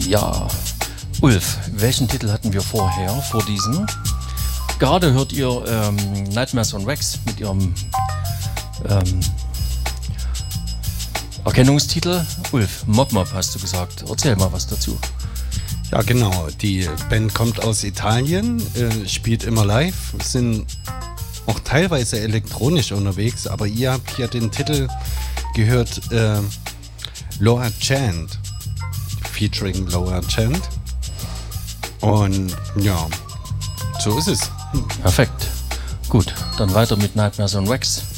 Ja, Ulf, welchen Titel hatten wir vorher, vor diesem? Gerade hört ihr Nightmares on Wax mit ihrem Erkennungstitel. Ulf, Mob Mob hast du gesagt. Erzähl mal was dazu. Ja, genau. Die Band kommt aus Italien, spielt immer live, sind auch teilweise elektronisch unterwegs, aber ihr habt hier den Titel gehört, Lower Chant, featuring Lower Chant. Und ja, so ist es. Perfekt. Gut, dann weiter mit Nightmares on Wax.